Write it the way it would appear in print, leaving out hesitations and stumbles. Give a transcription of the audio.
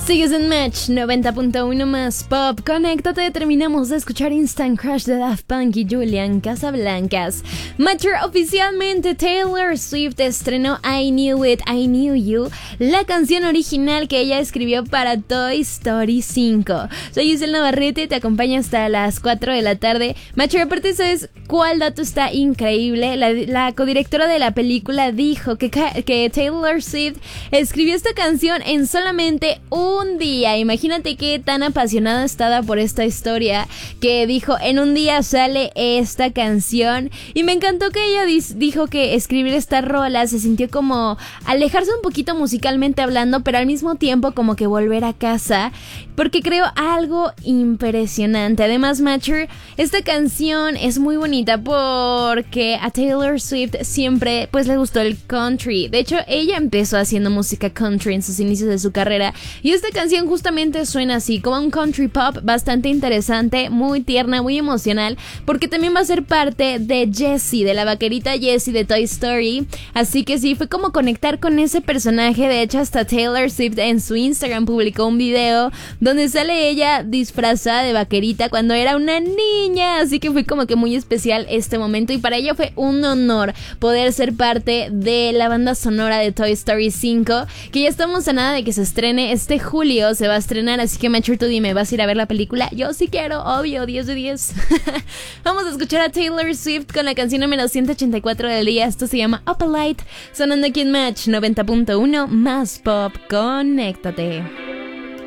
Sigues en Match 90.1 más Pop. Conéctate, terminamos de escuchar Instant Crush de Daft Punk y Julian Casablancas. Matcher, oficialmente Taylor Swift estrenó I Knew It, I Knew You, la canción original que ella escribió para Toy Story 5. Soy Giselle Navarrete, te acompaño hasta las 4 de la tarde. Matcher, aparte, ¿sabes cuál dato está increíble? La codirectora de la película dijo que Taylor Swift escribió esta canción en solamente un día. Imagínate qué tan apasionada estaba por esta historia, que dijo, en un día sale esta canción. Y me encantó que ella dijo que escribir esta rola se sintió como alejarse un poquito musicalmente hablando, pero al mismo tiempo como que volver a casa, porque creo algo impresionante. Además, Matcher, esta canción es muy bonita porque a Taylor Swift siempre pues le gustó el country. De hecho, ella empezó haciendo música country en sus inicios de su carrera, y esta canción justamente suena así, como un country pop bastante interesante, muy tierna, muy emocional, porque también va a ser parte de Jessie, de la vaquerita Jessie de Toy Story. Así que sí, fue como conectar con ese personaje. De hecho, hasta Taylor Swift en su Instagram publicó un video donde sale ella disfrazada de vaquerita cuando era una niña, así que fue como que muy especial este momento, y para ella fue un honor poder ser parte de la banda sonora de Toy Story 5, que ya estamos a nada de que se estrene. Este julio se va a estrenar, así que Matcher, tú dime, ¿vas a ir a ver la película? Yo sí quiero, obvio, 10 de 10. Vamos a escuchar a Taylor Swift con la canción número 184 del día. Esto se llama Up a Light, sonando aquí en Match 90.1 más Pop. Conéctate.